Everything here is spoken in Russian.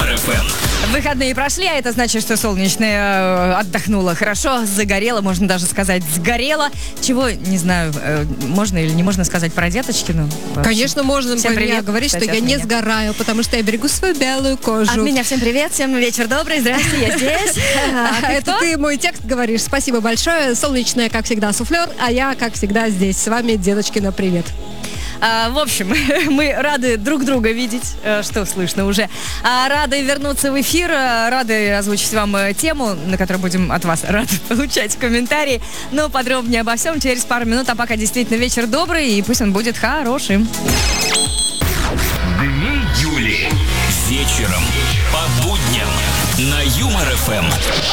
Юмор ФМ. Выходные прошли, а это значит, что солнечное отдохнуло хорошо, загорело, можно даже сказать, сгорело. Чего, не знаю, можно или не можно сказать про Деточкину? Конечно, можно всем привет, говорить, что я не сгораю, потому что я берегу свою белую кожу. От меня всем привет, всем вечер добрый, здрасте, я здесь. Это ты мой текст говоришь. Спасибо большое. Солнечное, как всегда, суфлер, а я, как всегда, здесь. С вами Деточкина, привет. В общем, мы рады друг друга видеть, что слышно уже. Рады вернуться в эфир, рады озвучить вам тему, на которую будем от вас рады получать комментарии. Но подробнее обо всем через пару минут. А пока действительно вечер добрый, и пусть он будет хорошим. Дни Юли. Вечером по будням на Юмор ФМ.